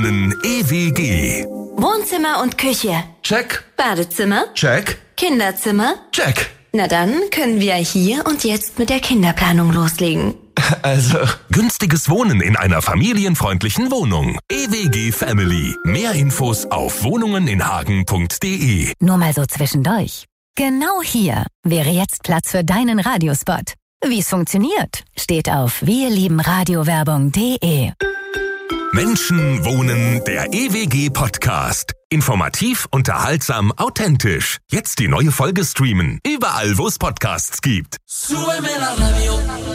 Wohnen EWG. Wohnzimmer und Küche. Check. Badezimmer. Check. Kinderzimmer. Check. Na dann können wir hier und jetzt mit der Kinderplanung loslegen. Also, günstiges Wohnen in einer familienfreundlichen Wohnung. EWG Family. Mehr Infos auf wohnungeninhagen.de. Nur mal so zwischendurch. Genau hier wäre jetzt Platz für deinen Radiospot. Wie es funktioniert, steht auf wirliebenradiowerbung.de. Menschen wohnen, der EWG-Podcast. Informativ, unterhaltsam, authentisch. Jetzt die neue Folge streamen. Überall, wo es Podcasts gibt. Súbeme la radio.